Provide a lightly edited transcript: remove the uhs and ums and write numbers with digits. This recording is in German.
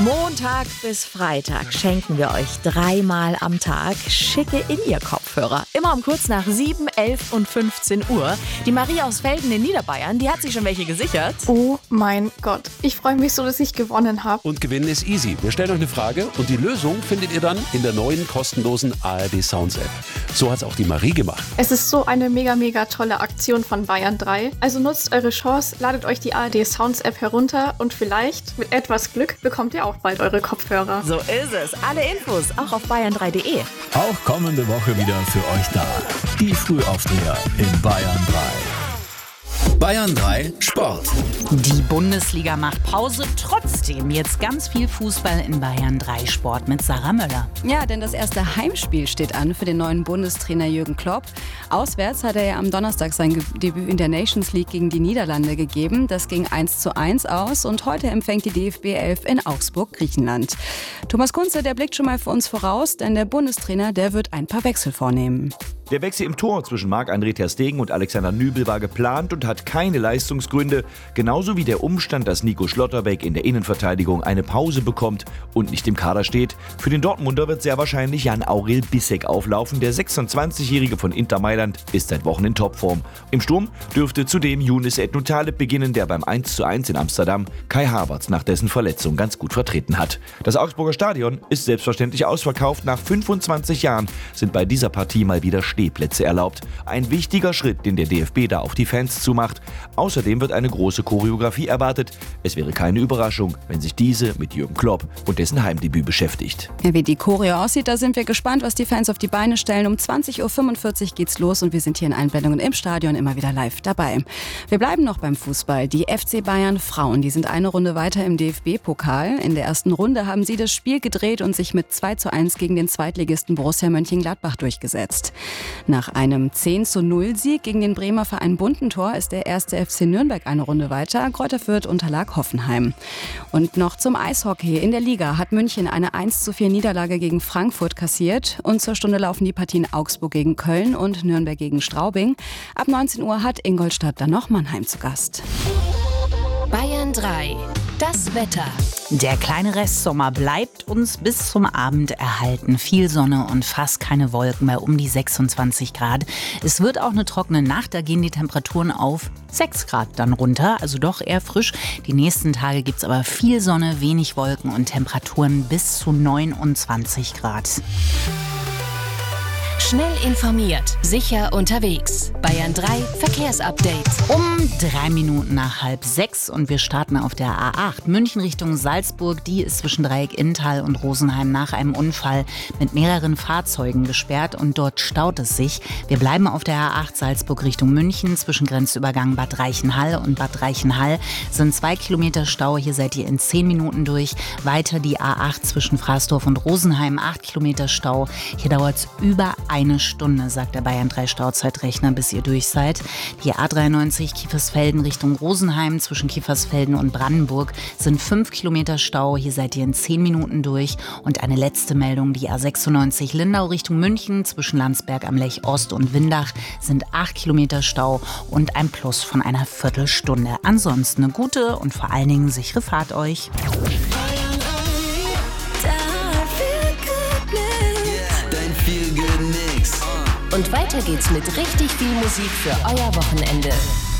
Montag bis Freitag schenken wir euch 3-mal am Tag schicke In-Ear-Kopfhörer. Immer um kurz nach 7, 11 und 15 Uhr. Die Marie aus Velden in Niederbayern, die hat sich schon welche gesichert. Oh mein Gott, ich freue mich so, dass ich gewonnen habe. Und gewinnen ist easy. Wir stellen euch eine Frage und die Lösung findet ihr dann in der neuen kostenlosen ARD Sounds App. So hat es auch die Marie gemacht. Es ist so eine mega tolle Aktion von Bayern 3. Also nutzt eure Chance, ladet euch die ARD Sounds App herunter und vielleicht mit etwas Glück bekommt ihr auch bald eure Kopfhörer. So ist es. Alle Infos auch auf bayern3.de. Auch kommende Woche wieder für euch da. Die Frühaufsteher in Bayern 3. Bayern 3 Sport. Die Bundesliga macht Pause, trotzdem jetzt ganz viel Fußball in Bayern 3 Sport mit Sarah Möller. Ja, denn das erste Heimspiel steht an für den neuen Bundestrainer Jürgen Klopp. Auswärts hat er ja am Donnerstag sein Debüt in der Nations League gegen die Niederlande gegeben. Das ging 1:1 aus und heute empfängt die DFB 11 in Augsburg, Griechenland. Thomas Kunze, der blickt schon mal für uns voraus, denn der Bundestrainer, der wird ein paar Wechsel vornehmen. Der Wechsel im Tor zwischen Marc-André ter Stegen und Alexander Nübel war geplant und hat keine Leistungsgründe. Genauso wie der Umstand, dass Nico Schlotterbeck in der Innenverteidigung eine Pause bekommt und nicht im Kader steht. Für den Dortmunder wird sehr wahrscheinlich Jan-Aurel Bissek auflaufen. Der 26-Jährige von Inter Mailand ist seit Wochen in Topform. Im Sturm dürfte zudem Younes Ednutaleb beginnen, der beim 1:1 in Amsterdam Kai Havertz nach dessen Verletzung ganz gut vertreten hat. Das Augsburger Stadion ist selbstverständlich ausverkauft. Nach 25 Jahren sind bei dieser Partie mal wieder Stehplätze erlaubt. Ein wichtiger Schritt, den der DFB da auf die Fans zumacht. Außerdem wird eine große Choreografie erwartet. Es wäre keine Überraschung, wenn sich diese mit Jürgen Klopp und dessen Heimdebüt beschäftigt. Ja, wie die Choreo aussieht, da sind wir gespannt, was die Fans auf die Beine stellen. Um 20:45 Uhr geht's los und wir sind hier in Einblendungen im Stadion immer wieder live dabei. Wir bleiben noch beim Fußball. Die FC Bayern Frauen, die sind eine Runde weiter im DFB-Pokal. In der ersten Runde haben sie das Spiel gedreht und sich mit 2:1 gegen den Zweitligisten Borussia Mönchengladbach durchgesetzt. Nach einem 10:0-Sieg gegen den Bremer Verein Buntentor ist der erste FC Nürnberg eine Runde weiter. Greuther Fürth unterlag Hoffenheim. Und noch zum Eishockey. In der Liga hat München eine 1:4 Niederlage gegen Frankfurt kassiert. Und zur Stunde laufen die Partien Augsburg gegen Köln und Nürnberg gegen Straubing. Ab 19 Uhr hat Ingolstadt dann noch Mannheim zu Gast. Bayern 3. Das Wetter. Der kleine Restsommer bleibt uns bis zum Abend erhalten. Viel Sonne und fast keine Wolken bei um die 26 Grad. Es wird auch eine trockene Nacht, da gehen die Temperaturen auf 6 Grad dann runter, also doch eher frisch. Die nächsten Tage gibt es aber viel Sonne, wenig Wolken und Temperaturen bis zu 29 Grad. Schnell informiert, sicher unterwegs. Bayern 3 Verkehrsupdate. Um 3 Minuten nach 5:30 und wir starten auf der A8 München Richtung Salzburg. Die ist zwischen Dreieck Inntal und Rosenheim nach einem Unfall mit mehreren Fahrzeugen gesperrt und dort staut es sich. Wir bleiben auf der A8 Salzburg Richtung München. Zwischen Grenzübergang Bad Reichenhall und Bad Reichenhall sind 2 Kilometer Stau. Hier seid ihr in 10 Minuten durch. Weiter die A8 zwischen Fraßdorf und Rosenheim, 8 Kilometer Stau. Hier dauert es über eine Stunde, sagt der Bayern 3 Stauzeitrechner, bis ihr durch seid. Die A93 Kiefersfelden Richtung Rosenheim zwischen Kiefersfelden und Brandenburg sind 5 Kilometer Stau. Hier seid ihr in 10 Minuten durch. Und eine letzte Meldung, die A96 Lindau Richtung München zwischen Landsberg am Lech Ost und Windach sind 8 Kilometer Stau und ein Plus von einer Viertelstunde. Ansonsten eine gute und vor allen Dingen sichere Fahrt euch. Und weiter geht's mit richtig viel Musik für euer Wochenende.